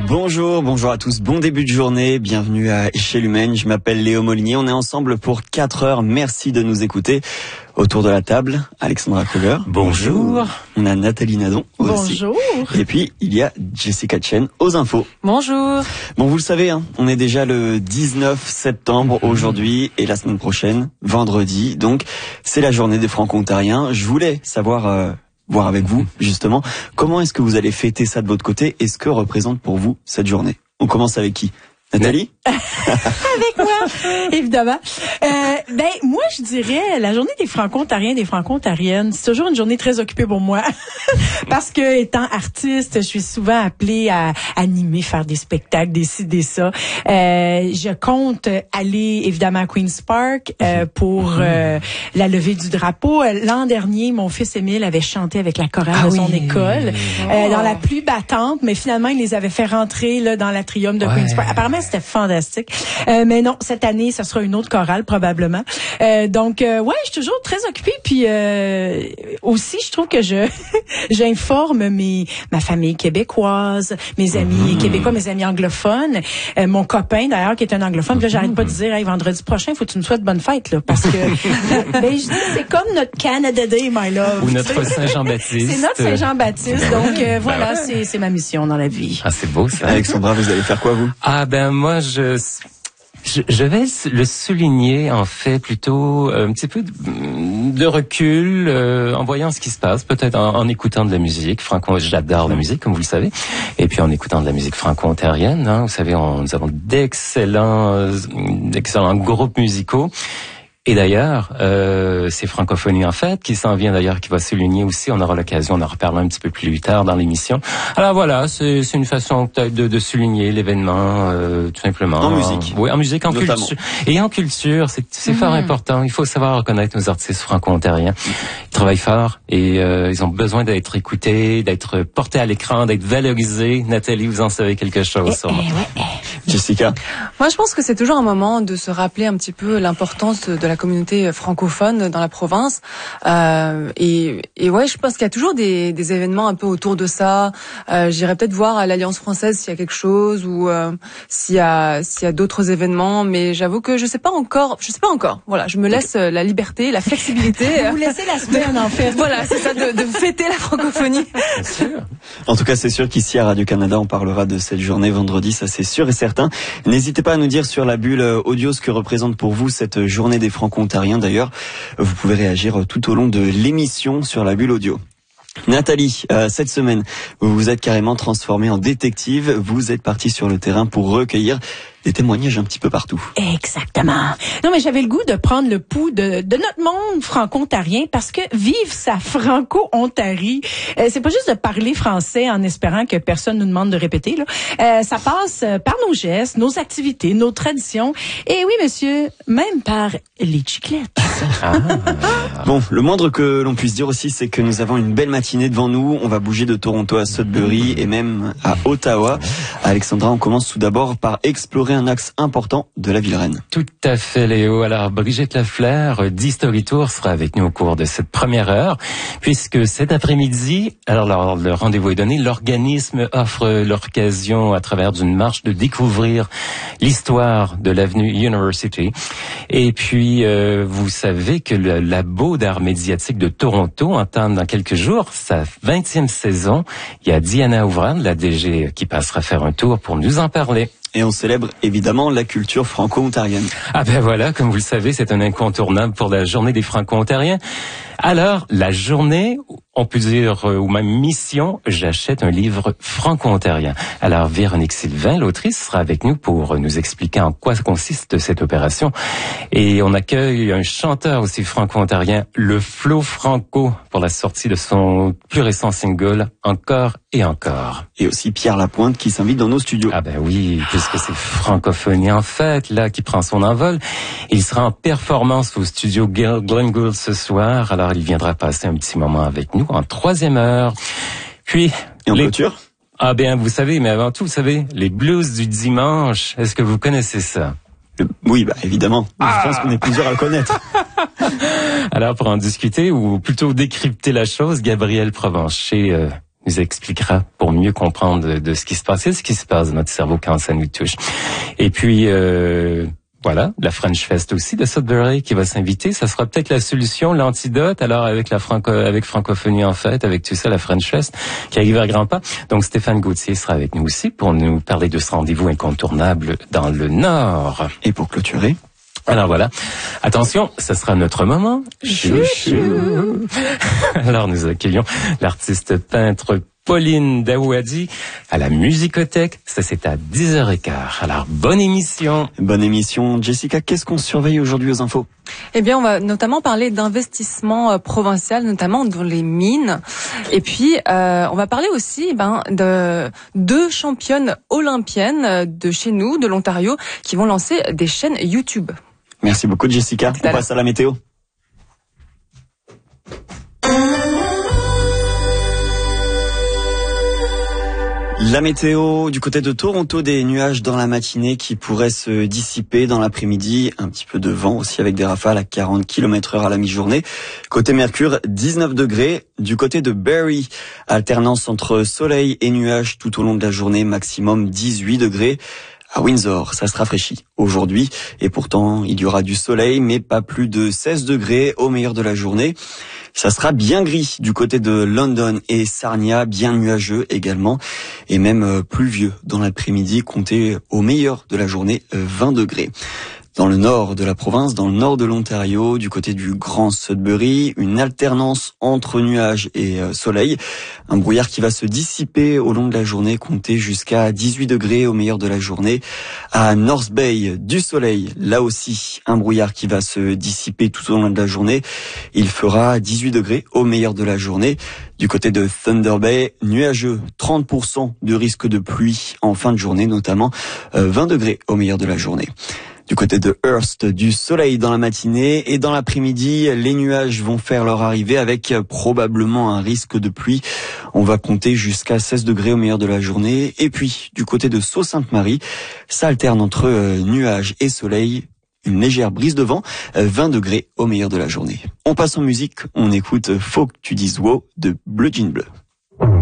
Bonjour à tous, bon début de journée, bienvenue à Chez l'Humaine, je m'appelle Léo Molinier, on est ensemble pour 4 heures, merci de nous écouter. Autour de la table, Alexandra Kruger. Bonjour. On a Nathalie Nadon aussi. Bonjour. Et puis, il y a Jessica Chen aux infos. Bonjour. Bon, vous le savez, on est déjà le 19 septembre aujourd'hui et la semaine prochaine, vendredi. Donc, c'est la journée des Franco-Ontariens. Je voulais savoir, voir avec vous, justement, comment est-ce que vous allez fêter ça de votre côté et ce que représente pour vous cette journée. On commence avec qui ? Nathalie? Avec moi, évidemment. Moi, je dirais, la journée des Franco-Ontariens, des Franco-Ontariennes, c'est toujours une journée très occupée pour moi. Parce que, étant artiste, je suis souvent appelée à animer, faire des spectacles, décider ça. Je compte aller, évidemment, à Queen's Park, pour la levée du drapeau. L'an dernier, mon fils Émile avait chanté avec la chorale de son école, dans la pluie battante, mais finalement, il les avait fait rentrer, là, dans l'atrium de Queen's Park. Apparemment, c'était fantastique. Mais non, cette année, ça sera une autre chorale, probablement. Donc, je suis toujours très occupée. Puis aussi, je trouve que j'informe ma famille québécoise, mes amis québécois, mes amis anglophones, mon copain, d'ailleurs, qui est un anglophone. Puis là, j'arrête pas de dire, hey, vendredi prochain, faut que tu me souhaites bonne fête, là. Parce que, je dis, c'est comme notre Canada Day, my love. Ou notre Saint-Jean-Baptiste. C'est notre Saint-Jean-Baptiste. Donc, voilà, c'est ma mission dans la vie. Ah, c'est beau, ça. Alexandra, vous allez faire quoi, vous? Moi, je vais le souligner, en fait, plutôt un petit peu de recul, en voyant ce qui se passe, peut-être en écoutant de la musique. J'adore la musique, comme vous le savez. Et puis en écoutant de la musique franco-ontarienne, vous savez, nous avons d'excellents groupes musicaux. Et d'ailleurs, c'est Francophonie en fait qui s'en vient d'ailleurs, qui va souligner aussi. On aura l'occasion d'en reparler un petit peu plus tard dans l'émission. Alors voilà, c'est une façon peut-être de souligner l'événement, tout simplement. En musique. Oui, en musique, en notamment. culture. Et en culture, c'est fort important. Il faut savoir reconnaître nos artistes franco-ontariens. Ils travaillent fort et ils ont besoin d'être écoutés, d'être portés à l'écran, d'être valorisés. Nathalie, vous en savez quelque chose sûrement. Jessica? Moi, je pense que c'est toujours un moment de se rappeler un petit peu l'importance de la communauté francophone dans la province. Et ouais, je pense qu'il y a toujours des événements un peu autour de ça. J'irai peut-être voir à l'Alliance française s'il y a quelque chose ou s'il y a d'autres événements. Mais j'avoue que je sais pas encore. Voilà, je me laisse la liberté, la flexibilité. Vous laissez la semaine, en fait. Voilà, c'est ça, de fêter la francophonie. Bien sûr. En tout cas, c'est sûr qu'ici à Radio-Canada, on parlera de cette journée vendredi, ça c'est sûr et certain. N'hésitez pas à nous dire sur la bulle audio ce que représente pour vous cette journée des Franco-Ontariens. D'ailleurs, vous pouvez réagir tout au long de l'émission sur la bulle audio. Nathalie, cette semaine, vous vous êtes carrément transformée en détective. Vous êtes partie sur le terrain pour recueillir des témoignages un petit peu partout. Exactement. Non, mais j'avais le goût de prendre le pouls de notre monde franco-ontarien parce que vive sa franco-ontarie. C'est pas juste de parler français en espérant que personne nous demande de répéter, là. Ça passe par nos gestes, nos activités, nos traditions. Et oui, monsieur, même par les chiclettes. Bon, le moindre que l'on puisse dire aussi, c'est que nous avons une belle matinée devant nous. On va bouger de Toronto à Sudbury et même à Ottawa. Alexandra, on commence tout d'abord par explorer un axe important de la ville reine. Tout à fait, Léo. Alors, Brigitte Lafleur d'History Tour sera avec nous au cours de cette première heure, puisque cet après-midi, alors le rendez-vous est donné, l'organisme offre l'occasion, à travers d'une marche, de découvrir l'histoire de l'avenue University. Et puis, vous savez que le Labo d'art médiatique de Toronto entame dans quelques jours sa 20e saison. Il y a Diana Ouvran, la DG, qui passera faire un tour pour nous en parler. Et on célèbre évidemment la culture franco-ontarienne. Ah ben voilà, comme vous le savez, c'est un incontournable pour la journée des Franco-Ontariens. Alors, la journée, on peut dire, ou même mission, j'achète un livre franco-ontarien. Alors, Véronique Sylvain, l'autrice, sera avec nous pour nous expliquer en quoi consiste cette opération. Et on accueille un chanteur aussi franco-ontarien, le Flo Franco, pour la sortie de son plus récent single, Encore et encore. Et aussi Pierre Lapointe qui s'invite dans nos studios. Ah ben oui, puisque c'est Francophonie en fait, là, qui prend son envol. Il sera en performance au studio Glenn Gould ce soir. Alors, il viendra passer un petit moment avec nous en 3e heure. Puis... Et en clôture? Ah bien, vous savez, mais avant tout, vous savez, les blues du dimanche, est-ce que vous connaissez ça? Oui, évidemment. Je pense qu'on est plusieurs à le connaître. Alors, pour en discuter, ou plutôt décrypter la chose, Gabriel Provencher nous expliquera pour mieux comprendre de ce qui se passe. Qu'est-ce qui se passe dans notre cerveau quand ça nous touche? Et puis, voilà, la French Fest aussi de Sudbury qui va s'inviter. Ça sera peut-être la solution, l'antidote. Alors avec avec Francophonie en fête, avec tout ça, la French Fest qui arrive à grands pas. Donc Stéphane Gauthier sera avec nous aussi pour nous parler de ce rendez-vous incontournable dans le Nord. Et pour clôturer, alors voilà, attention, ce sera notre moment. Chouchou. Alors nous accueillons l'artiste peintre Pauline Daouadi à la Musicothèque. Ça, c'est à 10h15. Alors, bonne émission. Bonne émission. Jessica, qu'est-ce qu'on surveille aujourd'hui aux infos? Eh bien, on va notamment parler d'investissement provincial, notamment dans les mines. Et puis, on va parler aussi de 2 championnes olympiennes de chez nous, de l'Ontario, qui vont lancer des chaînes YouTube. Merci beaucoup, Jessica. On passe à la météo. La météo du côté de Toronto, des nuages dans la matinée qui pourraient se dissiper dans l'après-midi. Un petit peu de vent aussi avec des rafales à 40 km/h à la mi-journée. Côté Mercure, 19 degrés. Du côté de Barrie, alternance entre soleil et nuages tout au long de la journée, maximum 18 degrés. À Windsor, ça se rafraîchit aujourd'hui et pourtant il y aura du soleil mais pas plus de 16 degrés au meilleur de la journée. Ça sera bien gris du côté de London et Sarnia, bien nuageux également et même pluvieux dans l'après-midi, comptez au meilleur de la journée 20 degrés. Dans le nord de la province, dans le nord de l'Ontario, du côté du Grand Sudbury, une alternance entre nuages et soleil. Un brouillard qui va se dissiper au long de la journée, compter jusqu'à 18 degrés au meilleur de la journée. À North Bay, du soleil, là aussi, un brouillard qui va se dissiper tout au long de la journée. Il fera 18 degrés au meilleur de la journée. Du côté de Thunder Bay, nuageux, 30% de risque de pluie en fin de journée, notamment 20 degrés au meilleur de la journée. Du côté de Hearst, du soleil dans la matinée et dans l'après-midi, les nuages vont faire leur arrivée avec probablement un risque de pluie. On va compter jusqu'à 16 degrés au meilleur de la journée. Et puis, du côté de Sault-Sainte-Marie, ça alterne entre nuages et soleil. Une légère brise de vent, 20 degrés au meilleur de la journée. On passe en musique, on écoute Faut que tu dises wow de Bleu Jean Bleu.